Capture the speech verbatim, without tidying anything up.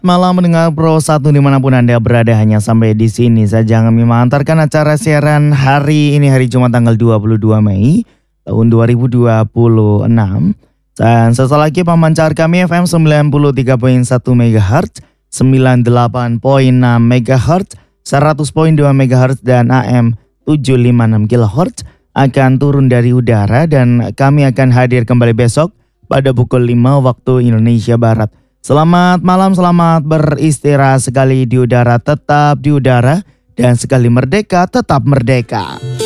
Malam mendengar Pro satu dimanapun Anda berada, hanya sampai di sini saja kami mengantarkan acara siaran hari ini, hari Jumat tanggal dua puluh dua Mei tahun dua ribu dua puluh enam. Dan sesaat lagi pemancar kami F M sembilan puluh tiga koma satu MHz, sembilan puluh delapan koma enam MHz, seratus koma dua MHz dan A M tujuh ratus lima puluh enam kilohertz akan turun dari udara dan kami akan hadir kembali besok pada pukul lima waktu Indonesia Barat. Selamat malam, selamat beristirahat, sekali di udara tetap di udara, dan sekali merdeka tetap merdeka.